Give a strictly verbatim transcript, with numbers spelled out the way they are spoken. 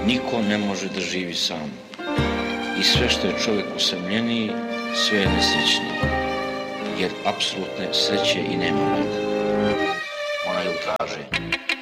Niko ne može da živi sam. I sve što je čovjek usamljeniji, sve je nesrećniji. Jer apsolutne sreće i nema valjda. Ona je u traženju.